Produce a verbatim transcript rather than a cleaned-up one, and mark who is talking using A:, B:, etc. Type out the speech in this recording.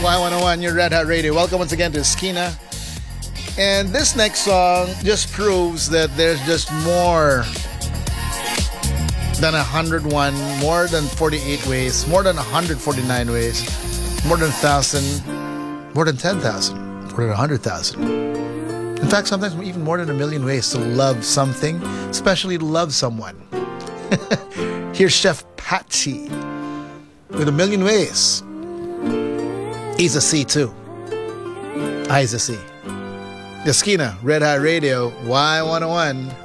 A: Y one oh one, your Red Hot Radio. Welcome once again to Esquina. And this next song just proves that there's just more than one hundred one, more than forty-eight ways, more than one hundred forty-nine ways, more than one thousand, more than ten thousand, more than one hundred thousand. In fact, sometimes even more than a million ways to love something, especially to love someone. Here's Chef Patsy with A Million Ways. He's a C too. I's a C. The Esquina, Red Hot Radio, Y one oh one.